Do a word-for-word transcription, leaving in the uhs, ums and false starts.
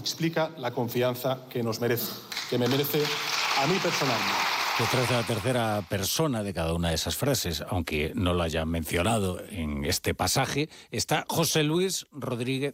explica la confianza que nos merece, que me merece a mí personalmente. Detrás de la tercera persona de cada una de esas frases, aunque no lo haya mencionado en este pasaje, está José Luis Rodríguez